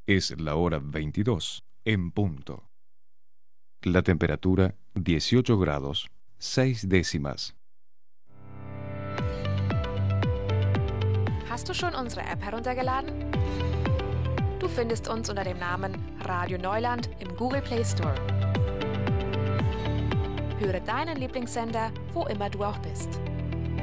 Es la hora 22 en punto. La temperatura 18 grados 6 décimas. Hast du schon unsere App heruntergeladen? Du findest uns unter dem Namen Radio Neuland im Google Play Store. Höre deinen Lieblingssender, wo immer du auch bist.